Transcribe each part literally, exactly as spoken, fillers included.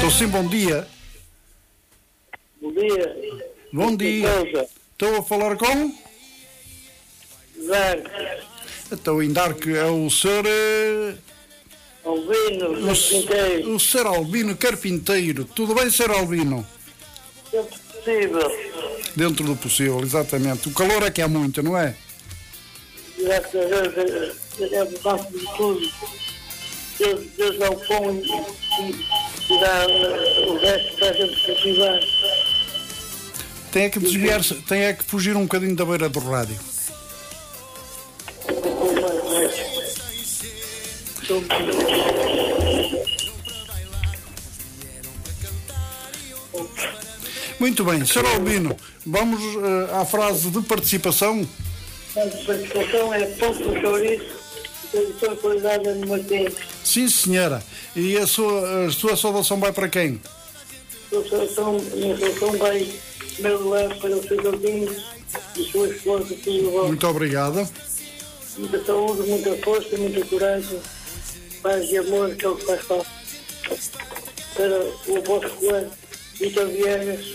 Estou sim, bom dia. Bom dia. Bom dia. Estou a falar com? Dark. Então, em Dark é o senhor... eh, Albino, o, carpinteiro. o senhor Albino Carpinteiro. Tudo bem, senhor Albino? É possível. Dentro do possível, exatamente. O calor é que há muito, não é? Graças a Deus, é o banco de tudo. Deus, Deus dá o pão e, e, e dá uh, o resto para a gente cultivar. Tem é que desviar-se, tem é que fugir um bocadinho da beira do rádio. Muito bem, senhor Albino, vamos uh, à frase de participação. A participação é pão com chouriço, tradição e qualidade no Martins. Sim, senhora. E a sua, a sua saudação vai para quem? A minha saudação, a minha saudação vai, em primeiro lugar, para os seus ouvintes e suas esposas e filhos vossos. Muito obrigado. Muita saúde, muita força, muita coragem, paz e amor, que é o que faz falta. Para o vosso colega Vitor Viegas,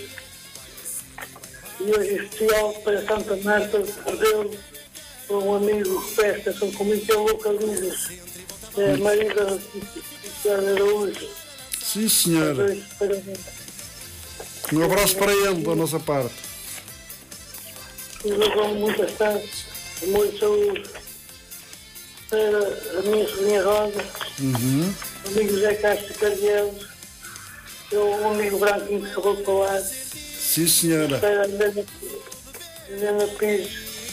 e hoje em especial para Santa Marta de Rebelo, para um amigo que presta, são comigo que é o Luca Luzes, é a Marisa de Araújo. Sim, senhora. Dois, parabéns. Um abraço para ele, da nossa parte. Tudo bom, muita saúde, amor e saúde. Para a minha sobrinha Rosa, Uhum. o amigo José Castro Cardielos, o amigo Branquinho que acabou de falar, Sim, senhora. para a Helena Helena Pires,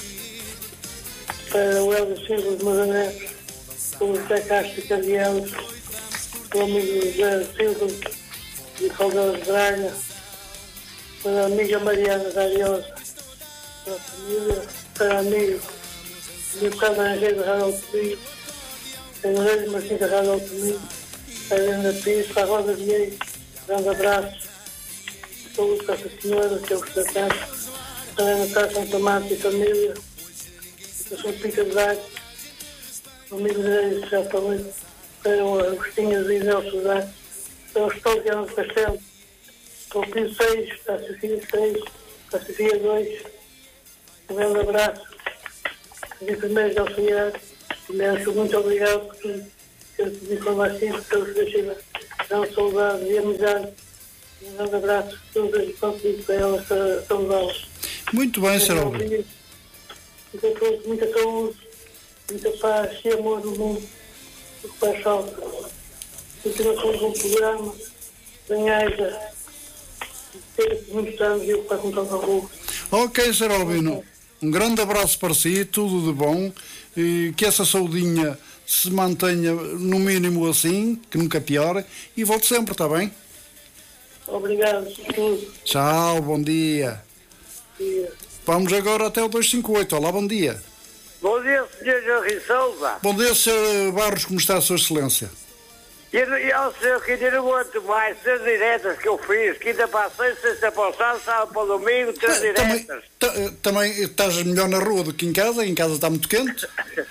para o Helder Silva de Mazané, o José Castro Cardielos, o amigo José Silva de Caldeira de Braga, para a amiga Mariana da Ariosa, para a família, para a amigo do Carlos Angel da Rádio Altomiro, para o Rei Martins da Rádio Altomiro, para a Helena Pires, para a Rosa Vieira, grande abraço, saúde para essa senhora, que é o secretário, para a Natália São Tomate e família, para o senhor Pica de Braga, o amigo dele já falei, para o Agostinho de Nelson Braga, para o Estouquiano do Castelo, para o Pio seis, para a Sofia seis, para a Sofia dois, um grande abraço, os enfermeiros auxiliares, imenso, muito obrigado por tudo, pelas informações, pelos deixem dar saudade e amizade. Um grande abraço a todas e consigo para elas, para saudá-las. Muito bem, senhor Albino. Muita força, muita saúde, muita paz e amor no mundo, o que faz falta. Continuação de um programa, banhada, ter muitos anos e o que faz com tanta rua. Ok, senhor Albino. Um grande abraço para si, tudo de bom. E que essa saudinha se mantenha no mínimo assim, que nunca piore. E volte sempre, está bem? Obrigado por tudo. Tchau, bom dia. E, Vamos agora até o dois cinco oito. Olá, bom dia. Bom dia, senhor Jorge Souza. Bom dia, senhor Barros, como está a sua excelência? E ao senhor que ainda não aguento mais, três diretas que eu fiz, quinta para a sexta, sexta para o sábado, sábado para o domingo, três Ah, também, diretas. ta- também estás melhor na rua do que em casa? Em casa está muito quente?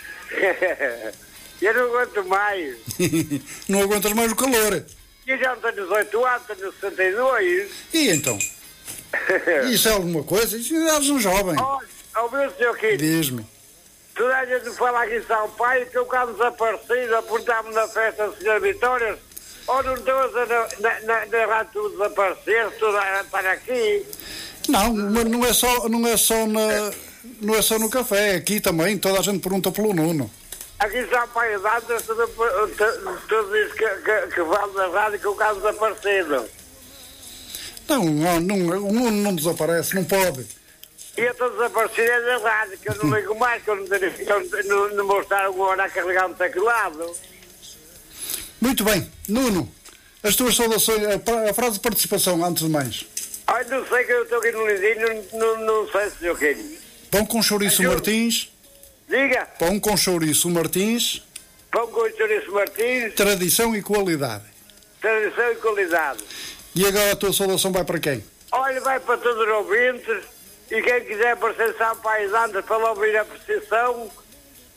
Eu não aguento mais. Não aguentas mais o calor. Eu já não tenho dezoito anos, tenho sessenta e dois. E então? Isso é alguma coisa? Isso é um jovem. Olha, ao meu senhor Quinto, Diz-me. toda a gente fala aqui em São Paulo que eu cá desaparecido, aportar-me na festa da senhora Vitória. Ou não estou a na, na, na, na rádio tudo desaparecer, tudo a estar aqui. Não, mas não é só, não é só na, não é só no café, aqui também, toda a gente pergunta pelo Nuno. Aqui em São Paulo de Antas, tudo, tudo, tudo diz que, que, que vale na rádio que eu cá desaparecido. Não, não, não, o Nuno não desaparece, não pode. E eu estou desaparecido é da rádio, que eu não ligo mais, que eu não, tenho, que eu não, não vou estar uma hora a carregar um teclado. Muito bem, Nuno, as tuas saudações, a, a frase de participação, antes de mais. Ai, não sei que eu estou aqui no Lindinho, não, não, não sei se eu quero. Pão com chouriço Ajuda. Martins, Diga, pão com chouriço Martins, pão com chouriço Martins, tradição e qualidade. tradição e qualidade. E agora a tua saudação vai para quem? Olha, vai para todos os ouvintes, e quem quiser aparecer São Paulo de Antas para lá ouvir a precisão,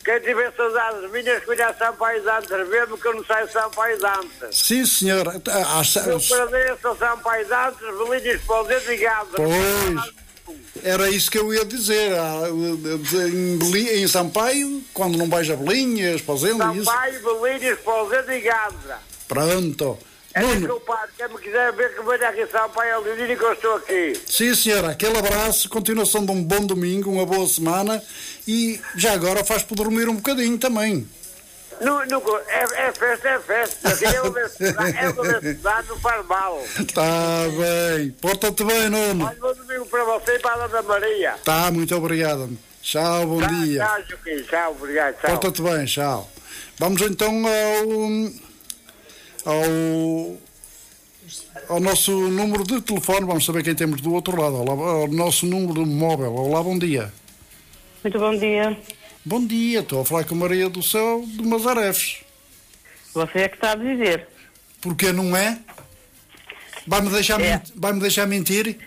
Quem tiver saudades minhas, conhece São Paisante, mesmo que eu não sei São Paisante. Sim, senhora. Ah, Eu agradeço a São Paisante, Belinhos para o dedo e gado. Pois, era isso que eu ia dizer. Ah, Em, Belim, em Sampaio, quando não vais a Belinhas, fazendo isso. Sampaio, Belinhos para o dedo e gado. Pronto. É Nuno. que eu paro, quem me quiser ver que venha aqui em Sampaio, ao Leonino, que eu estou aqui. Sim, senhora. Aquele abraço, continuação de um bom domingo, uma boa semana e já agora faz por dormir um bocadinho também. No, no, é, é festa, é festa. É uma vez que dá, não faz mal. Tá bem. Porta-te bem, Nuno. Olha, bom domingo para você e para a Dona Maria. Tá, muito obrigado. Tchau, bom Tchau, dia. tchau, Joaquim. Tchau, obrigado. Tchau. Porta-te bem, tchau. Vamos então ao, ao, ao nosso número de telefone. Vamos saber quem temos do outro lado. Olá, ao nosso número móvel. Olá, bom dia. Muito bom dia. Bom dia, estou a falar com a Maria do Céu de Mazarefes. Você é que está a dizer. Porque não é? Vai-me deixar, É. men- vai-me deixar mentir?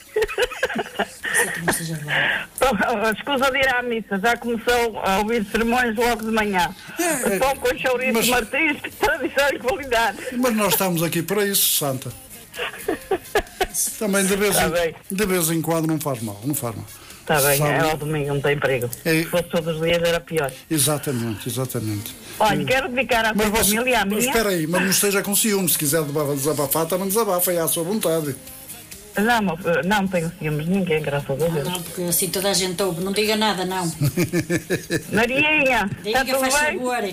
Oh, escusa de ir à missa, já começou a ouvir sermões logo de manhã. É, é, Pão com chouriço mas- Martins, que tradição e qualidade. Mas nós estamos aqui para isso, Santa. Também de vez, Tá em, bem. de vez em quando não faz mal, não faz mal. Está bem, Sabe- é ao domingo, não tem perigo. É. Se fosse todos os dias era pior. Exatamente, exatamente. Olha, quero dedicar à Mas sua você, família, à mas minha. espera aí, mas não esteja com ciúme. Se quiser desabafar, também desabafa, é à sua vontade. Não, meu- não tenho ciúmes de ninguém, graças a Deus. Não, porque assim toda a gente ouve. Não diga nada, não. Mariinha, está Diga, tudo faz bem? favor.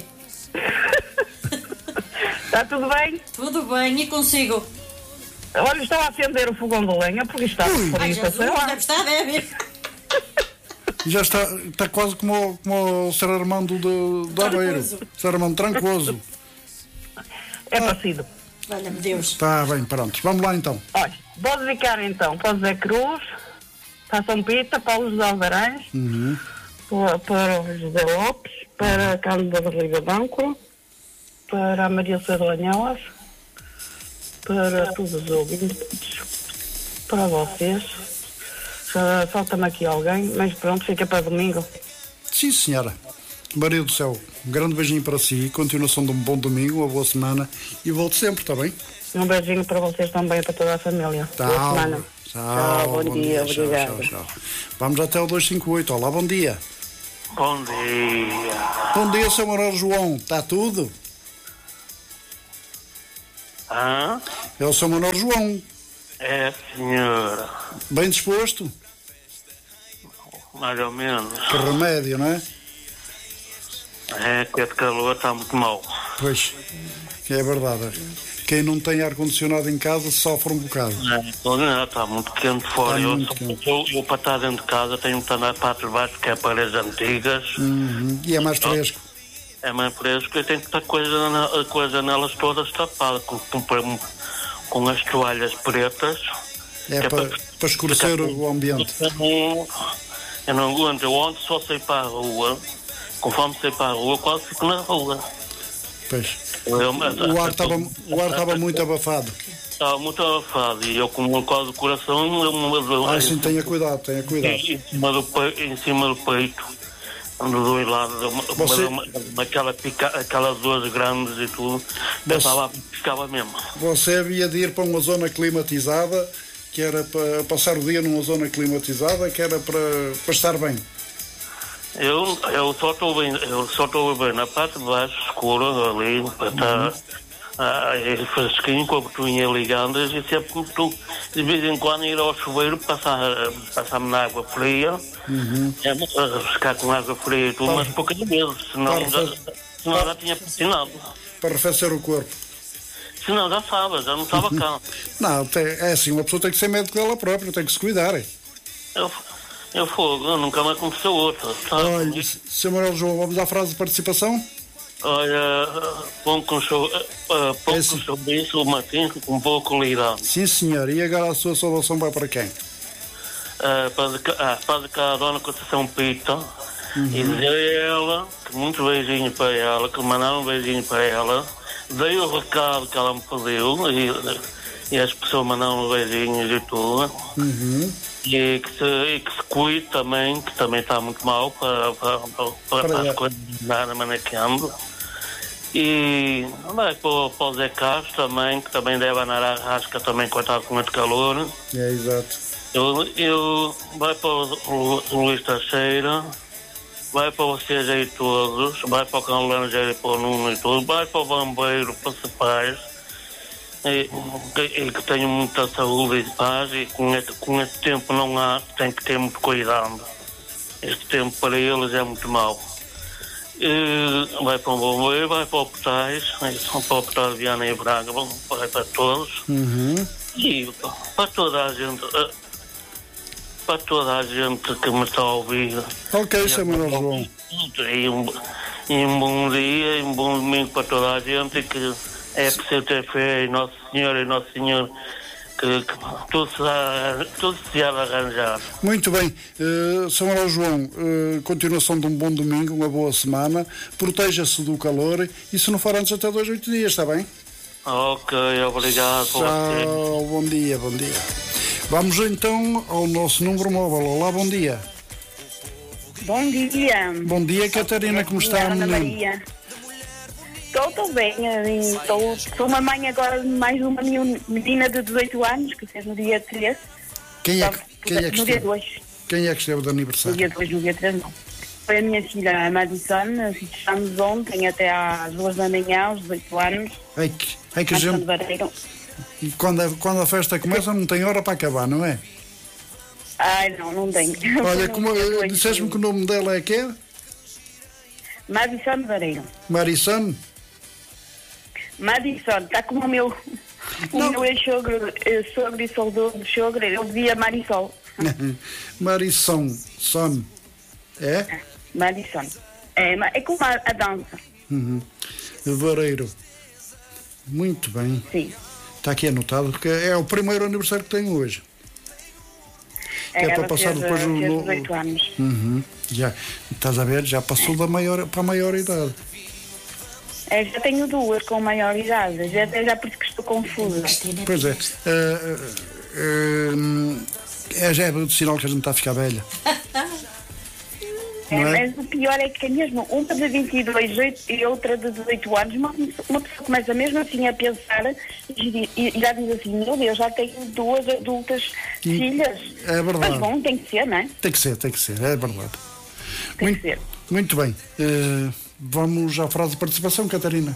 Está tudo bem? Tudo bem, e consigo? Olha, estão a acender o fogão de lenha, porque está por Ai, isso, Jesus, sei lá. deve estar, deve. Já está, está quase como, o- como o Ser Armando de, de Aveiro. Trancoso. Ser Armando Trancoso. É parecido. Valha-me Deus. Está bem, pronto. Vamos lá então. Olha, vou dedicar então para o José Cruz, para São Pita, para o José Alvarães, Uhum. para, para o José Lopes, para a Carlos da Barriga Banco, para a Maria Cedoanholas, para todos os ouvintes, para vocês. Só- Falta-me aqui alguém, mas pronto, fica para domingo. Sim, senhora. Maria do Céu, um grande beijinho para si. Continuação de um bom domingo, uma boa semana. E volte sempre, está bem? Um beijinho para vocês também, para toda a família. Boa Tchau. semana. Tchau, bom, dia, tchau, obrigada. tchau, tchau. Vamos até o dois cinco oito. Olá, bom dia. Bom dia. Bom dia, seu Manuel João. Está tudo? Hã? É o seu Manuel João. É, senhora. Bem disposto? Mais ou menos. Que remédio, não é? É que este calor está muito mau. Pois, que é verdade. Quem não tem ar-condicionado em casa sofre um bocado. É, está muito quente fora. Está eu, muito quente. eu, eu, para estar dentro de casa, tenho que andar para de baixo, que é paredes antigas. Uhum. E é mais fresco. É mais fresco e tem que estar coisa, na- coisa nelas todas tapadas, com, com, com as toalhas pretas. É que é para, para escurecer o ambiente. Eu não, eu não aguento. Eu ontem só saí para a rua. Conforme saí para a rua, quase fico na rua. Pois. Eu, O ar estava o ar estava muito abafado. Estava muito abafado e eu com quase o coração eu, Ah, sim, tenha cuidado, tenha cuidado. em, cima do peito, em cima do peito, dos dois lados, uma, Você- uma, uma, aquela pica, aquelas duas grandes e tudo, pensava que ficava mesmo. Você havia de ir para uma zona climatizada, que era para passar o dia numa zona climatizada, que era para, para estar bem. Eu, eu só estou bem, eu só estou bem na parte de baixo, escura, ali, para estar ah, é fresquinho, com a botuinha ligada, e sempre que estou, de vez em quando, ir ao chuveiro, passar, passar-me na água fria, Uhum. é, a refrescar com água fria e tudo, mas poucas vezes, senão, Para já, fazer- senão já tinha patinado. Para arrefecer o corpo. Senão já estava, já não estava cá. Não, tem- é assim, uma pessoa tem que ser médico dela própria, tem que se cuidar. hein? Eu, eu fogo, nunca mais aconteceu outra. Sabe? Olha, senhor Manuel João, vamos à frase de participação? Olha, pão com show, uh, pão Esse- com chouriço, Martins, com pouco lirão. Sim, senhor. E agora a sua salvação vai para quem? Uh, para, de, ah, para de cá a Dona Conceição Pita e dizer a ela que muito beijinho para ela, que mandaram um beijinho para ela, dei o recado que ela me pediu e, e as pessoas mandaram beijinhos e tudo. Uhum. E que, se, e que se cuide também, que também está muito mal para, para, para, para, para as coisas na manaqueando. E vai para, para o Zé Carlos também, que também deve andar à rasca também, coitado com este calor. É, exato. Eu, eu vai para o Luís Teixeira, vai para vocês aí todos, vai para o Cão Laranjeiro e para o Nuno e tudo, vai para o Bambeiro, para ser paz, e, e que tenham muita saúde e paz, e com este, com este tempo não há, tem que ter muito cuidado. Este tempo para eles é muito mau. E vai para o Bombeiro, vai para o Portais, vai para o Portais de Viana e Braga, vai para todos. Uhum. E para toda a gente, para toda a gente que me está a ouvir. Ok, Samuel João. E um, e um bom dia e um bom domingo para toda a gente, e que é preciso ter fé em Nosso Senhor e Nosso Senhor, que, que tudo, se há, tudo se há de arranjar. Muito bem. Uh, Samuel João, uh, continuação de um bom domingo, uma boa semana. Proteja-se do calor e, se não for antes, até dois, oito dias, está bem? Ok, obrigado. Tchau, bom dia, bom dia. Vamos então ao nosso número móvel. Olá, bom dia. Bom dia. Bom dia, Catarina, como está, Ana menina? Maria. Estou, estou bem. Estou, sou uma mãe agora de mais uma menina de dezoito anos, que fez no dia três. Quem é, que- quem é que No dia esteve? dois. Quem é que esteve de No aniversário? dia dois, no dia três não. Foi a minha filha, a Madison. Festejamos ontem até às duas da manhã, aos dezoito anos. Ai, que, ai, que Madison de gente. Vareiro. E quando a, quando a festa começa, não tem hora para acabar, não é? Ai, não, não tenho. Olha, No como dia eh, dois, disseste-me que o nome dela é quê? Madison de Vareiro. Marissan? Madison, está como o meu, o Não. meu ex-sogro, eh, sogro e soldado de sogro, eu dizia Marisol. Marisson, son. É? Madison. É, ma- é como a, a dança, Uhum. Vareiro. Muito bem. sim. Está aqui anotado, porque é o primeiro aniversário que tenho hoje. É, Que é para ela passar fez, depois o- fez no- dezoito anos. Uhum. Já, estás a ver? Já passou da maior, para a maior idade. É, já tenho duas com maior idade, já, até já por isso que estou confusa. Pois é. eh, eh, é já é o sinal que a gente está a ficar velha. É, Não é? mas o pior é que é mesmo uma de vinte e dois oito, e outra de dezoito anos, uma, uma pessoa começa mesmo assim a pensar e, e já diz assim, meu Deus, já tenho duas adultas Hum, filhas. é verdade. Mas bom, tem que ser, não é? Tem que ser, tem que ser, é verdade. Tem Muito, que ser. muito bem. Eh, vamos à frase de participação, Catarina.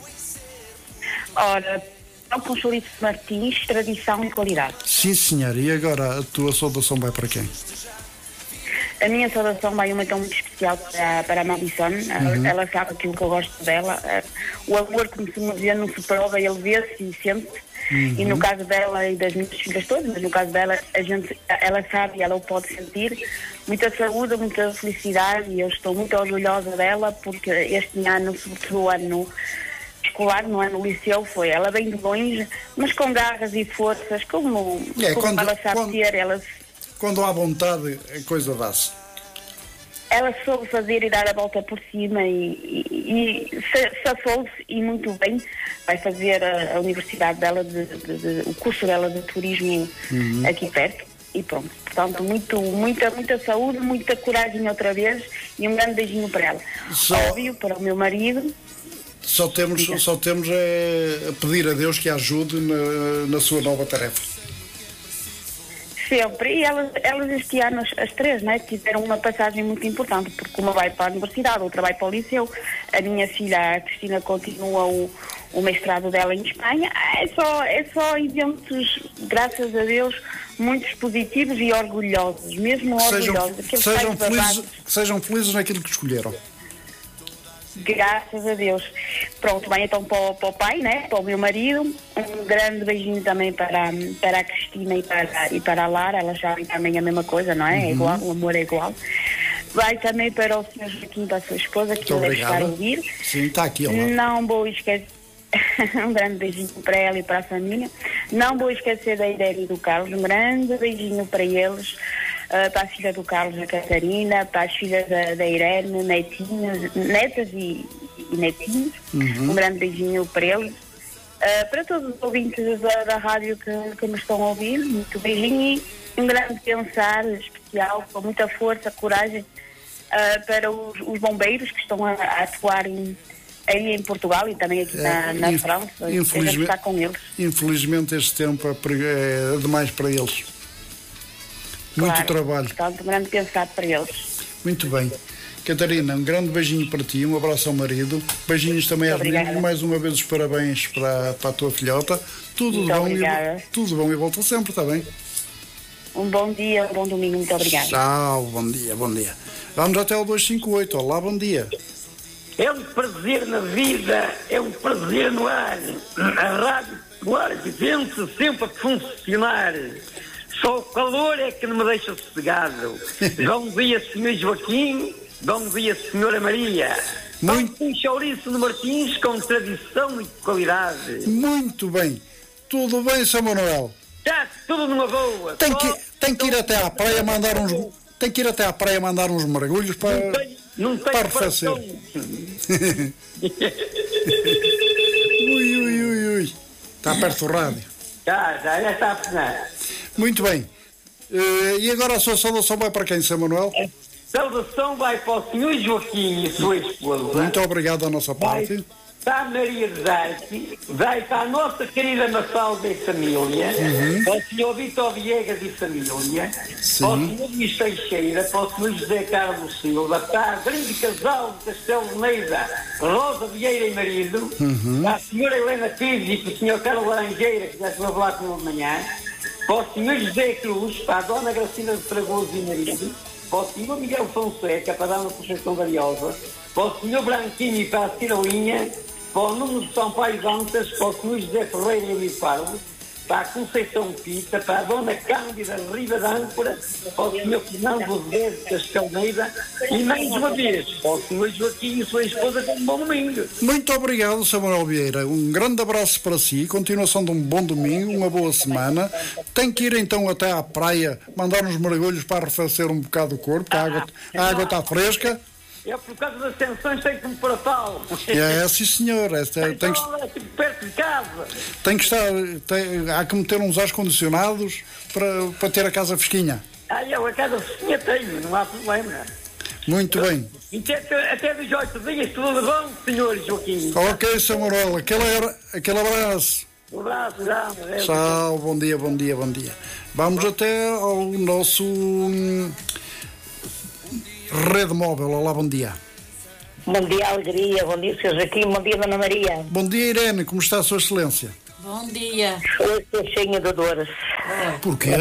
Ora, Pão com chouriço Martins, tradição e qualidade. Sim, senhora. E agora a tua saudação vai para quem? A minha saudação vai uma tão muito especial para, para a Madison. Ela- Ela sabe aquilo que eu gosto dela. Eh, O amor, como se me vê, não se prova, ele vê-se e sente. E no caso dela e das minhas filhas todas, mas no caso dela, a gente, ela sabe e ela o pode sentir. Muita saúde, muita felicidade, e eu estou muito orgulhosa dela, porque este ano, sobretudo o ano escolar, no ano liceu, foi ela bem de longe, mas com garras e forças, como, É, como quando- ela sabe quando- ter, ela Quando há vontade, a coisa dá-se. ela soube fazer e dar a volta por cima e, e, e sa- safou-se e muito bem. Vai fazer a, a universidade dela, de, de- de- o curso dela de turismo aqui perto e pronto. Portanto, muito, muita, muita saúde, muita coragem outra vez e um grande beijinho para ela. Só- Óbvio, para o meu marido. Só temos, Diga. só temos é, a pedir a Deus que a ajude na, na sua nova tarefa. Sempre. E elas, elas este ano, as, as três, né, tiveram uma passagem muito importante, porque uma vai para a universidade, outra vai para o liceu. A minha filha, a Cristina, continua o, o mestrado dela em Espanha. É só, é só eventos, graças a Deus, muito positivos e orgulhosos, mesmo Que sejam, orgulhosos. que Aqueles sejam, pais felizes, babados. que sejam felizes naquilo que escolheram. Graças a Deus. Pronto, bem, então para o, para o pai, né? Para o meu marido. Um grande beijinho também para, para a Cristina e para, e para a Lara. Elas sabem também a mesma coisa, não é? É igual, o amor é igual. Vai também para o senhor Joaquim, para a sua esposa, que Muito ele deve estar a obrigado. ouvir. Sim, está aqui ao lado. Não vou esquecer. Um grande beijinho para ela e para a família. Não vou esquecer da Irene e do Carlos. Um grande beijinho para eles. Uh, para a filha do Carlos, a Catarina, para as filhas da, da Irene, netinhos, netas e, e netinhos. Um grande beijinho para eles. Uh, para todos os ouvintes da, da rádio que, que me estão a ouvir, muito beijinho e um grande pensar especial, com muita força, coragem, uh, para os, os bombeiros que estão a, a atuar em, aí em Portugal e também aqui na, na inf- França. Infelizmente, estar com eles. infelizmente este tempo é, peri- é demais para eles. Muito Claro. trabalho. Portanto, um grande pensar para eles. Muito bem. Catarina, um grande beijinho para ti, um abraço ao marido, beijinhos também Muito aos obrigada. meninos, mais uma vez os parabéns para, para a tua filhota. Tudo Muito de bom obrigada. e tudo bom e volta sempre, está bem? Um bom dia, um bom domingo, muito obrigada. Tchau, bom dia, bom dia. Vamos até ao dois cinco oito, olá, bom dia. É um prazer na vida, é um prazer no ar. A rádio no ar vivente sempre a funcionar. Só o calor é que não me deixa sossegado. Bom dia, senhor Joaquim. Bom dia, senhora Maria. Muito- Um chouriço de Martins com tradição e qualidade. Muito bem. Tudo bem, São Manuel? Está tudo numa boa. Tem Só- que, tem que ir até à praia mandar uns. Tem que ir até à praia mandar uns mergulhos para. Não tenho, não tenho para arrefecer. coração. Ui, ui, ui, ui. Está perto do rádio. Já, já, já está a afinar. Muito bem. Eh, e agora a sua saudação vai para quem, São Manuel? Saudação vai para o senhor Joaquim e sua esposa. Muito obrigado da nossa Vai parte. para a Maria de Arque, vai para a nossa querida Mafalda e família, para o senhor Vitor Viegas e família, Sim. para o senhor Luís Teixeira, para o senhor José Carlos Silva, para a grande casal de Castelo de Meida, Rosa Vieira e marido, para a senhora Helena Pires e para o senhor Carlos Laranjeira, que já estou a falar com ele de manhã, para o senhor José Cruz, para a dona Gracina de Fragoso e marido, para o senhor Miguel Fonseca, para a dona Conceição Variosa, para o senhor Branquinho e para a Cirolinha, para o Nuno de Sampaio Dantas, para o senhor José Ferreira e Luís Pardo, para a Conceição Pita, para a dona Cândida Riva de Âncora, para o senhor Fernando Azevedo de Castelmeida e mais uma vez para o senhor Joaquim e sua esposa com um bom domingo. Muito obrigado, Samuel Vieira. Um grande abraço para si, continuação de um bom domingo, uma boa semana. Tem que ir então até à praia, mandar uns mergulhos para arrefecer um bocado o corpo, que a água, a água está fresca. É por causa das tensões tem que me para tal. É, sim senhor, é, tem, tem, que, É tipo perto de casa. tem que estar, tem- há que meter uns ar-condicionados para, para ter a casa fresquinha. Ah, eu a casa sozinha tenho, não há problema. Muito bem. E até, até dos oito dias, tudo bom, senhor Joaquim? Ok, Samuel, aquele, era- aquele abraço. Um abraço, já. Tchau, bom dia, bom dia, bom dia. Vamos até ao nosso hum, Rede Móvel. Olá, bom dia. Bom dia, Alegria. Bom dia, senhor Joaquim. Bom dia, Dona Maria. Bom dia, Irene, como está a sua excelência? Bom dia. Eu estou cheia de dores. Porquê?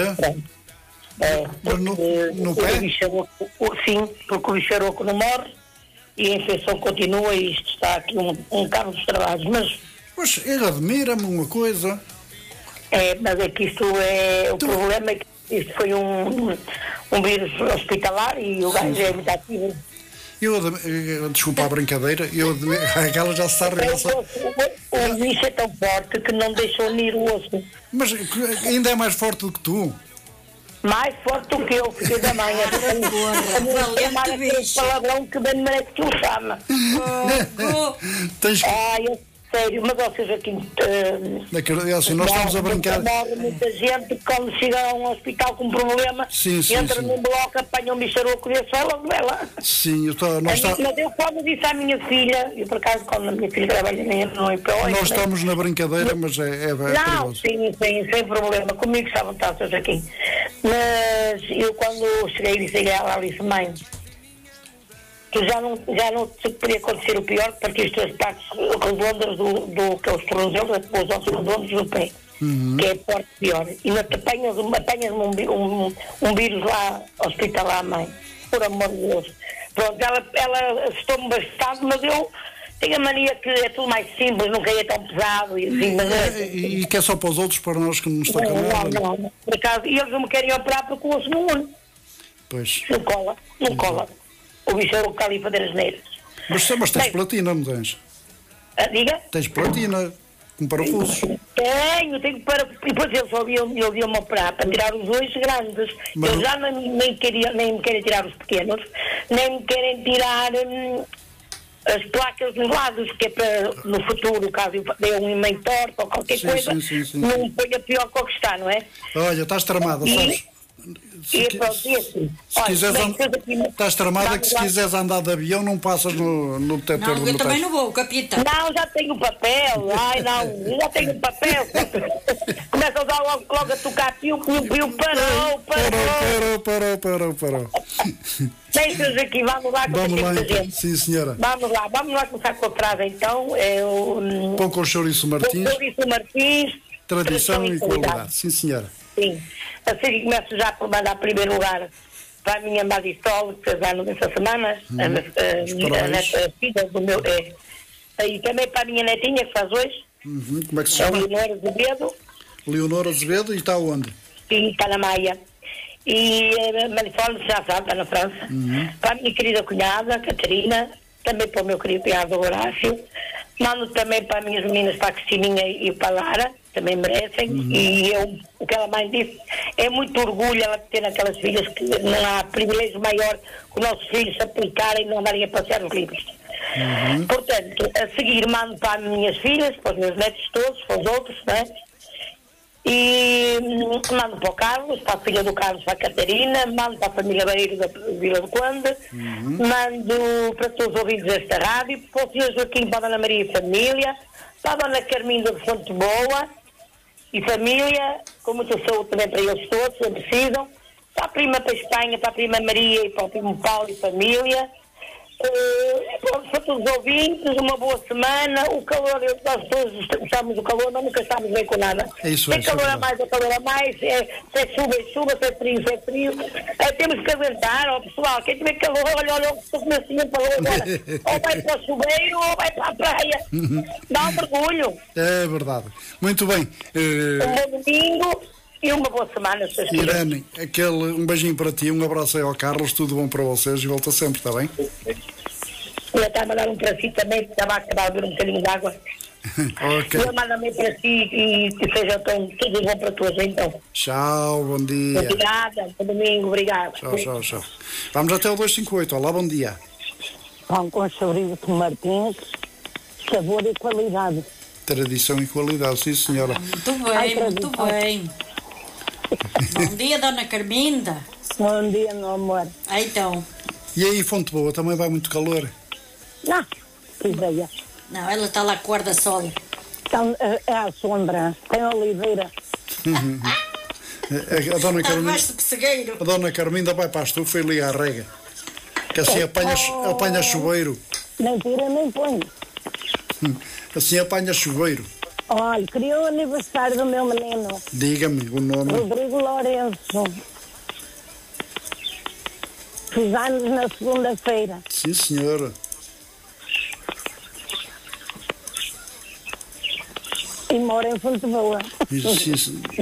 É, Mas no- porque no o pé? bicharoco, o- sim, porque o bicharoco não morre e a infecção continua e isto está aqui um, um carro dos trabalhos. Mas, Mas ele admira-me uma coisa. é, mas é que isto é... O Tu- problema é que isto foi um, um vírus hospitalar e o gajo é muito ativo. Eu, admi- eh, desculpa a brincadeira, eu admiro, aquela já se está a É, regressar. o, o, o bicho é tão forte que não deixou unir o osso. Mas que- ainda é mais forte do que tu. Mais forte do que eu, filho da mãe. Valente Chamar aquele bicho. palavrão que bem merece que o chama. Oh, Tens que. Ah, eu sério, mas ou seja, aqui. Uh, Daquele- assim, nós estamos a brincar. Morre muita gente quando chega a um hospital com problema, Sim, sim, entra sim. num bloco, apanha um bicharoco e só logo ela. Sim, eu estou- nós, está- Mas eu quando disse à minha filha, e por acaso quando a minha filha trabalha no I P O. nós estamos na brincadeira, mas é, é, é Não, perigoso. sim, sim, sem problema. Comigo está à vontade, senhor Joaquim. Mas eu quando cheguei disse a ela, ela disse, mãe, tu já não, já não te podia acontecer o pior, porque isto as partes redondas do, do que é os tornozelos, os ossos redondos do pé, que é a parte pior. E não te apanhas, um- apanhas um, vi- um, um vírus lá hospitalar, mãe. Por amor de Deus. Pronto, ela, ela assustou-me bastante, mas eu tenho a mania que é tudo mais simples, nunca é tão pesado e assim, mas é- E, e que é só para os outros, para nós que não nos toca não, nada. não, não. Por acaso, e eles não me querem operar porque o osso não une. Pois. Não cola, não cola. O bicho é o que ali fazer as neiras. Mas, mas tens Bem, platina, não tens? ah, diga? Tens platina, com parafusos. Tenho, tenho para. E depois eles só iam, eles iam-me operar para tirar os dois grandes. Mas Eles não- já nem, nem, queriam, nem me querem tirar os pequenos, nem me querem tirar hum, as placas dos lados, que é para no futuro, caso dê um mentor ou qualquer Sim, coisa, sim, sim, sim. não ponha pior que o que está, não é? Olha, estás tramada, E- sabes? Se, E qui- pronto, e assim. se Olha, quiseres bem, an- tudo aqui- estás tramada Vamos que se lá. quiseres andar de avião não passas no, no detector Não, de eu metais. também não vou, capitão. Não, já tenho papel. Ai, não, eu já tenho papel. Começa a dar logo, logo a tocar piu, piu, piu, parou, parou. Parou, parou, parou, parou. Deixa-nos aqui, vamos lá com Vamos o lá, que então. gente. Sim, senhora. Vamos lá, vamos lá começar com a frase então. É o Pão com chouriço Martins, Doutor Martins, tradição e qualidade. Sim, senhora. Sim. Assim começo já por mandar primeiro lugar para a minha Marisol, que fez anos essa semana, Uhum. a, a, a, neta- a filha do meu. É, e também para a minha netinha que faz hoje, Uhum. Como é que se a chama? Leonora Azevedo, Leonor Azevedo, e está onde? e está na Maia. E a Marisol já sabe, está na França. Uhum. Para a minha querida cunhada, Catarina, também para o meu querido cunhado Horácio. Mando também para as minhas meninas, para a Cristininha e para a Lara, também merecem. Uhum. E eu, o que ela mais disse, é muito orgulho ela ter aquelas filhas que não há privilégio maior que os nossos filhos se aplicarem e não andarem a passear nos livros. Uhum. Portanto, a seguir mando para as minhas filhas, para os meus netos todos, para os outros, não é? E hum, mando para o Carlos, para a filha do Carlos, para a Catarina, mando para a família Barreiro da Vila do Conde, mando para todos os ouvintes desta rádio, para o senhor Joaquim, para a Dona Maria e família, para a Dona Carminda de Fonte Boa e família, com muita saúde também para eles todos, se precisam, para a prima para a Espanha, para a prima Maria e para o primo Paulo e família. Uh, pronto, para todos os ouvintes, uma boa semana. O calor, eu- nós todos estamos do calor, mas nunca estamos bem com nada. É isso, se é é isso, é calor a verdade. mais, é calor a mais. É, se é chuva, é chuva, se é frio, se é frio. É, temos que aguentar, ó, pessoal. Quem tiver calor, olha, olha, o que o meu senhor falou agora. Ou vai para o chuveiro ou vai para a praia. Dá um mergulho. É verdade. Muito bem. Um Eh, bom domingo e uma boa semana, se vocês quiserem. Irene, aquele, um beijinho para ti, um abraço aí ao Carlos, tudo bom para vocês e volta sempre, está bem? Eu estava a mandar um para si também, que estava a acabar de beber um bocadinho de água. Ok. Eu mando também para si e que seja tão, tudo bom para todos, então. Tchau, bom dia. Obrigada, bom domingo, obrigada. Tchau, tchau, tchau. Vamos até o dois cinco oito. Olá, bom dia. Pão com chouriço Martins, sabor e qualidade. Tradição e qualidade, sim, senhora. Muito Ai, bem, muito tradição. bem. Bom dia, Dona Carminda. Bom dia, meu amor. Ah, então. E aí, Fonte Boa, também vai muito calor? Não, que ideia. Não, ela está lá com o guarda-sol. Então, é é a sombra, tem oliveira. A, a, Dona Está Carminda, debaixo do pessegueiro. a Dona Carminda vai para a estufa e liga a rega. Que assim apanha, apanha chuveiro. Nem tira nem põe. Assim apanha chuveiro. Olha, queria o aniversário do meu menino, Diga-me o nome. Rodrigo Lourenço. Fiz anos na segunda-feira. Sim, senhora. E moro em Fonte Boa. Sim, sim.